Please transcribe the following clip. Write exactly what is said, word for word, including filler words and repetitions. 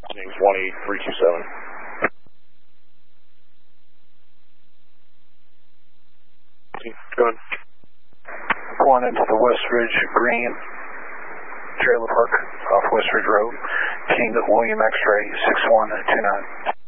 twenty three two seven. Go ahead. Going into the West Ridge Green Trailer Park off West Ridge Road. King William X-ray six one two nine.